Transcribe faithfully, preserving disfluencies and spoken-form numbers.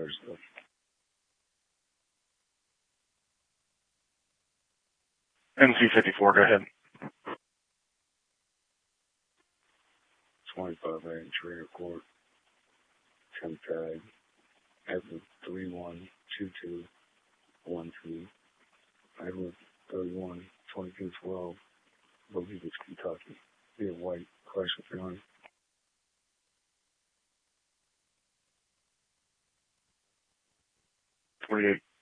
military stuff. N C fifty-four, go ahead. twenty-five A Trader Court, temp tag, Edward three one two two one two, Edward thirty-one twenty-two twelve, believe it's Kentucky. Be a white, question for him. forty-eight